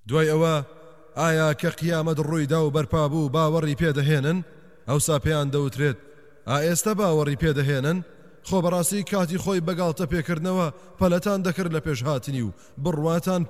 دوای ئەوە ئایا کە قیامەت ڕوویدا و بەرپا بوو باوەڕی پێدەهێنن؟ ئەوسا پێیان دەوترێت ئێستا باوەڕی پێدەهێنن؟ خۆ بەڕاستی کاتی خۆی بەگاڵتە پێکردنەوە پەلەتان دەکرد لە پێش هاتنی و بڕواتان